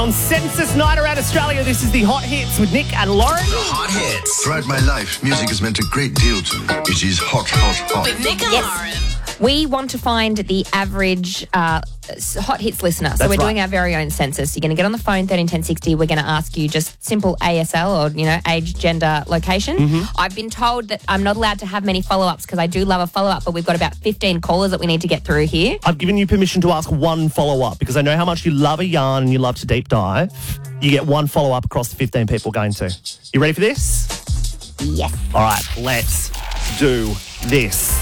On Census Night around Australia, this is the Hot Hits with Nick and Lauren. The Hot Hits. Throughout my life, music has meant a great deal to me. It is hot, hot, hot. With Nick and Lauren. We want to find the average Hot Hits listener. So That's we're right. doing our very own census. You're going to get on the phone, 131060. We're going to ask you just simple ASL or, age, gender, location. I've been told that I'm not allowed to have many follow-ups because I do love a follow-up, but we've got about 15 callers that we need to get through here. I've given you permission to ask one follow-up because I know how much you love a yarn and you love to deep dive. You get one follow-up across the 15 people going to. You ready for this? Yes. All right, let's do this.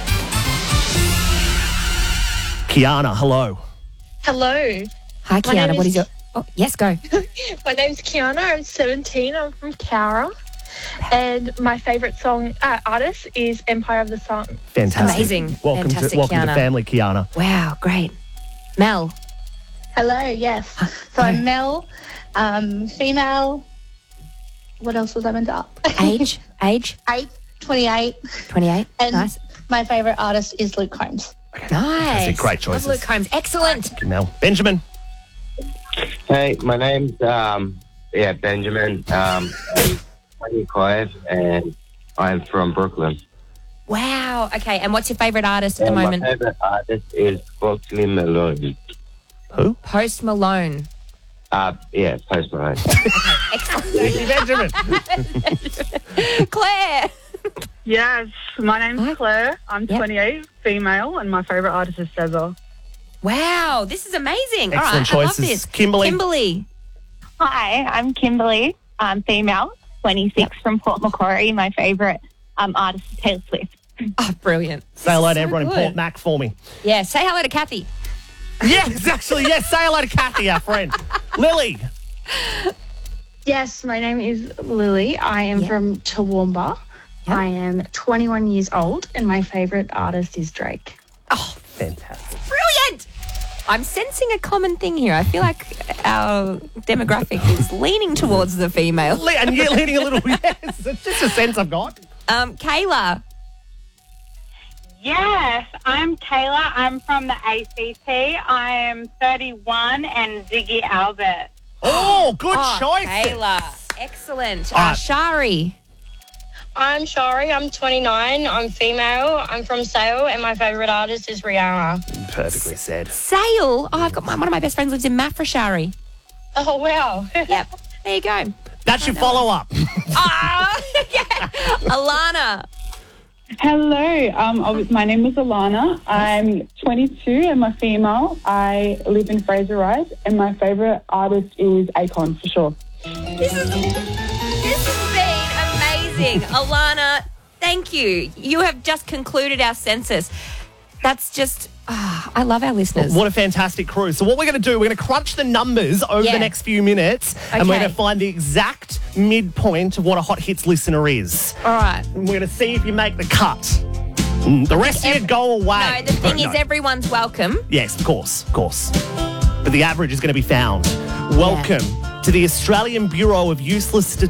Kiana, hello. Hello. Hi, Kiana. name What is- is your... Oh, yes, go. My name's Kiana. I'm 17. I'm from Cowra. And my favourite song artist is Empire of the Sun. Fantastic. Amazing. Welcome Fantastic, to Kiana. family, Kiana. Wow, great. Mel. Hello, yes. So I'm Mel, female. What else was I meant to up? Age? 28. 28. And Nice. my favourite artist is Luke Combs. Nice. Great choices. Love Luke Combs. Excellent. Mel. Benjamin. Hey, my name's Benjamin. I'm 25 and I'm from Brooklyn. Wow. Okay, and what's your favourite artist at the And moment? my favorite artist is Foxley Malone. Who? Post Malone. Post Malone. Excellent. Benjamin. Claire. Yes, my name's Hi. Claire. I'm Yep. 28, female, and my favourite artist is SZA. Wow, this is amazing. All Excellent right, I love choices. this. Kimberly. Kimberly. Hi, I'm Kimberly. I'm female, 26 from Port Macquarie. My favourite artist is Taylor Swift. Oh, brilliant. Say hello to So everyone in good. Port Mac for me. Yeah, say hello to Kathy. Yes, actually, yes. Say hello to Kathy, our friend. Lily. Yes, my name is Lily. I am Yeah. from Toowoomba. Yeah. I am 21 years old, and my favourite artist is Drake. Oh, Fantastic. brilliant. I'm sensing a common thing here. I feel like our demographic is leaning towards the female. And you're leaning a little, yes. It's just a sense I've got. Kayla. Yes, I'm Kayla. I'm from the ACT. I am 31 and Ziggy Albert. Oh, good Oh, choice. Kayla. Excellent. All right. Shari. I'm Shari, I'm 29, I'm female, I'm from Sale, and my favourite artist is Rihanna. Perfectly said. Sale. Oh, I've got one of my best friends lives in Mafrashari. Oh, wow. Yep. There you go. That's your follow-up. Ah, yeah. Alana. Hello, my name is Alana. I'm 22 and I'm female. I live in Fraser Rise, and my favourite artist is Akon, for sure. This has been amazing. Alana, thank you. You have just concluded our census. That's just, I love our listeners. What a fantastic crew. So what we're going to do, we're going to crunch the numbers over Yeah. the next few minutes, and we're Okay. going to find the exact midpoint of what a Hot Hits listener is. All right. And we're going to see if you make the cut. The rest of you go away. No, the thing No. is everyone's welcome. Yes, of course. But the average is going to be found. Welcome to the Australian Bureau of Useless Statistics.